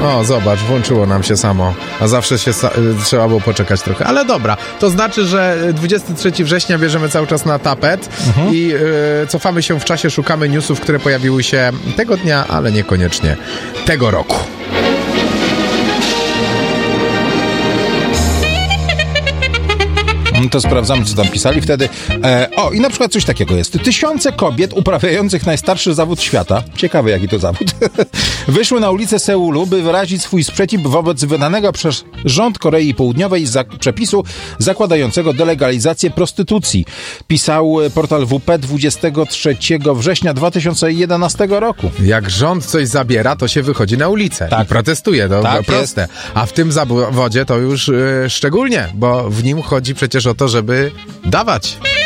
O, zobacz, włączyło nam się samo. A zawsze trzeba było poczekać trochę. Ale dobra, to znaczy, że 23 września bierzemy cały czas na tapet i cofamy się w czasie, szukamy newsów, które pojawiły się tego dnia, ale niekoniecznie tego roku. To sprawdzamy, co tam pisali wtedy. I na przykład coś takiego jest. Tysiące kobiet uprawiających najstarszy zawód świata, ciekawy jaki to zawód, wyszły na ulicę Seulu, by wyrazić swój sprzeciw wobec wydanego przez rząd Korei Południowej przepisu zakładającego delegalizację prostytucji. Pisał portal WP 23 września 2011 roku. Jak rząd coś zabiera, to się wychodzi na ulicę i protestuje. To proste. Jest. A w tym zawodzie to już szczególnie, bo w nim chodzi przecież o to, żeby dawać.